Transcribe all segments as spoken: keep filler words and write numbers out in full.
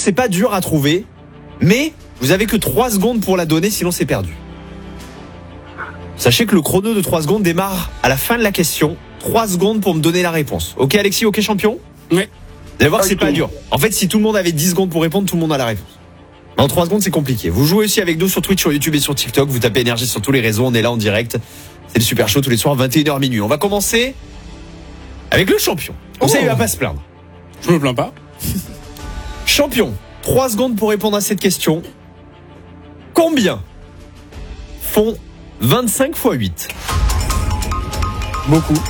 c'est pas dur à trouver, mais vous avez que trois secondes pour la donner, sinon c'est perdu. Sachez que le chrono de trois secondes démarre à la fin de la question. trois secondes pour me donner la réponse. Ok Alexis, ok champion? Oui. Vous allez voir que c'est pas dur. En fait, si tout le monde avait dix secondes pour répondre, tout le monde a la réponse. En trois secondes, c'est compliqué. Vous jouez aussi avec nous sur Twitch, sur YouTube et sur TikTok. Vous tapez énergie sur tous les réseaux. On est là en direct. C'est le Super Show tous les soirs, vingt et une heures minuit. On va commencer avec le champion. Comme ça, il va pas se plaindre. Je me plains pas. Champion, trois secondes pour répondre à cette question. Combien font vingt-cinq fois huit? Beaucoup.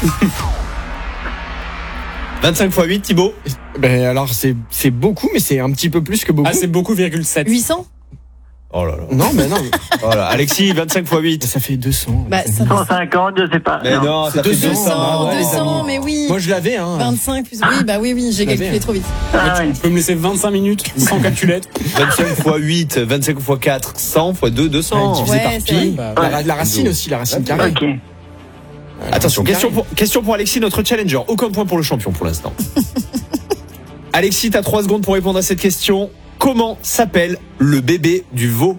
vingt-cinq fois huit, Thibaut? Ben alors c'est c'est beaucoup, mais c'est un petit peu plus que beaucoup. Ah, c'est beaucoup, virgule sept. huit cents. Oh là là. Non, mais non. Voilà. Alexis, vingt-cinq fois huit. Ça fait deux cents. Bah, ça cent cinquante, je sais pas. Mais non, ça fait deux cents. deux cents. Ah ouais, deux les cents, amis. mais oui. Moi je l'avais hein. vingt-cinq plus. Oui, bah oui, oui, j'ai Je l'avais, calculé hein. trop vite. Ah, Tu oui. peux me laisser vingt-cinq minutes sans calculette. vingt-cinq fois huit, vingt-cinq fois quatre, cent fois deux, deux cents. Ouais, divisé Ouais, par c'est pi. vrai. La, ra- la racine aussi, la racine carrée. Ok. Attention, La racine question carrée. pour, question pour Alexis, notre challenger. Aucun point pour le champion pour l'instant. Alexis, t'as trois secondes pour répondre à cette question. Comment s'appelle le bébé du veau?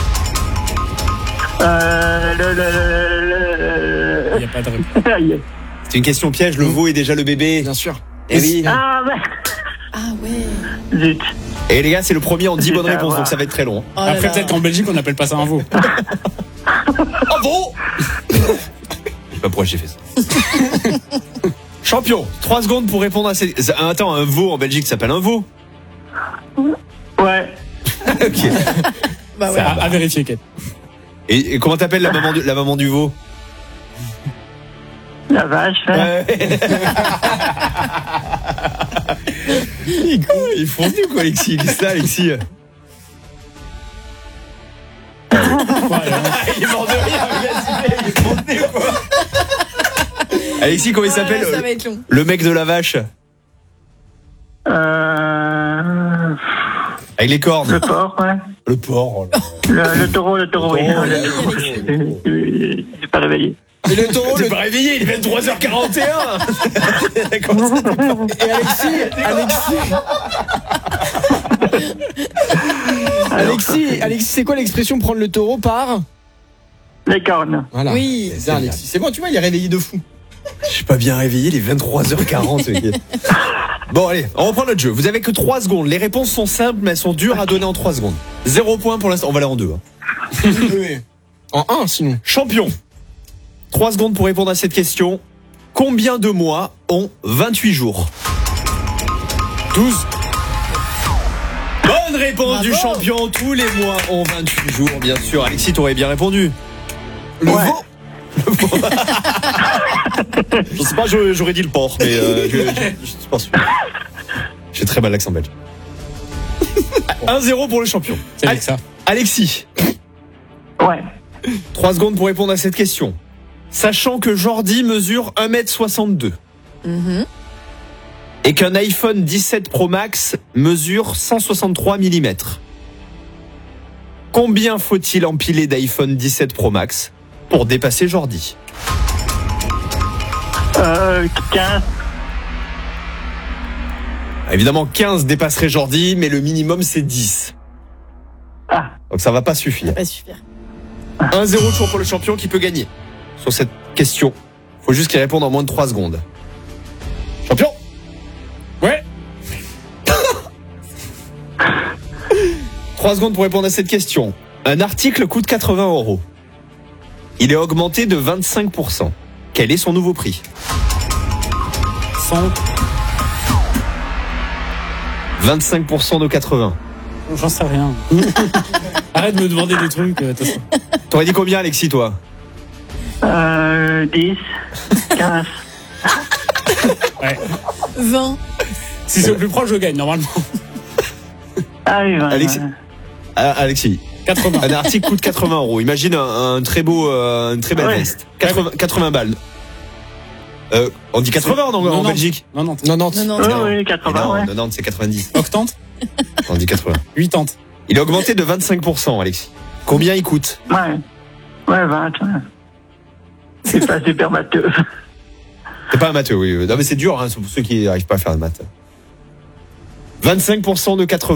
Euh, le, le, Il n'y a pas de réponse. le, le... C'est une question piège, le veau est déjà le bébé. Bien sûr. Eh oui. Ah, ouais. Ah ouais. Zut. Et les gars, c'est le premier en dix Je bonnes sais réponses, avoir. donc ça va être très long. Oh là Après, là. peut-être qu'en Belgique, on n'appelle pas ça un veau. Oh veau Je sais pas pourquoi j'ai fait ça. Champion, trois secondes pour répondre à cette... Attends, un veau en Belgique s'appelle un veau? Ouais. Ok. Bah C'est ouais. à, à vérifier, Kate. Et, et comment t'appelles la maman du, la maman du veau? La vache. hein. Il est con, il est fondu quoi Alexis, qu'est-ce que c'est Alexis? Il est mort de rire, il est fondu quoi. Alexis, comment il Ah, s'appelle ça le, va être long. le mec de la vache? Euh, Avec les cornes. le porc, ouais. Le porc. oh là. Le, le taureau, le taureau, oui. taureau, Le taureau. Je suis pas réveillé. Et le taureau, T'es le... pas réveillé, il est vingt-trois heures quarante et un. et Alexis, Alexis, Alexis, Alexis, c'est quoi l'expression prendre le taureau par? Les cornes. Voilà. Oui. C'est bien, Alexis. C'est bon, tu vois, il est réveillé de fou. Je suis pas bien réveillé, il est vingt-trois heures quarante. Bon allez, on reprend notre jeu. Vous avez que trois secondes. Les réponses sont simples, mais elles sont dures à donner en trois secondes. Zéro point pour l'instant. On va aller en deux. Hein. En un, sinon. Champion. trois secondes pour répondre à cette question. Combien de mois ont vingt-huit jours? douze. Bonne réponse Bravo. du champion. Tous les mois ont vingt-huit jours, bien sûr. Alexis, t'aurais bien répondu. Le Ouais. veau. Je sais pas, j'aurais j'aurais dit le porc, mais euh, je, je, je suis pas sûr. J'ai très mal l'accent belge. un zéro pour le champion. C'est avec ça. Alexis, Ouais. trois secondes pour répondre à cette question. Sachant que Jordi mesure un mètre soixante-deux Mhm. et qu'un iPhone dix-sept Pro Max mesure cent soixante-trois millimètres, combien faut-il empiler d'iPhone dix-sept Pro Max pour dépasser Jordi? Euh, quinze. Évidemment, quinze dépasserait Jordi, mais le minimum c'est dix. Ah. Donc ça va pas suffire. Pas super. un zéro toujours pour le champion qui peut gagner sur cette question. Faut juste qu'il réponde en moins de trois secondes. Champion, Ouais. trois secondes pour répondre à cette question. Un article coûte quatre-vingts euros. Il est augmenté de vingt-cinq pour cent. Quel est son nouveau prix? cent. vingt-cinq pour cent de quatre-vingts. J'en sais rien. Arrête de me demander des trucs. euh, de toute façon. T'aurais dit combien, Alexis, toi? Euh, dix. quinze. Ouais. vingt. Si c'est au plus proche, je gagne, normalement. Ah oui, vingt. Alexis. Ah, Alexis, quatre-vingts. un article coûte quatre-vingts euros. Imagine un, un très beau, euh, une très belle Ouais. veste. quatre-vingts, quatre-vingts balles. Euh, on dit quatre-vingts en, en Non, non. Belgique. Non, non. Non, non. Non, non. Oui, Non. oui, Et quatre-vingts, non, ouais. non, c'est quatre-vingt-dix. Octante. On dit quatre-vingts. Huitante. Il est augmenté de vingt-cinq pour cent, Alexis. Combien il coûte? Ouais. Ouais, vingt. Ouais. C'est pas super matheux. C'est pas un matheux, oui. Non, mais c'est dur, hein, pour ceux qui n'arrivent pas à faire de maths. vingt-cinq pour cent de quatre-vingts.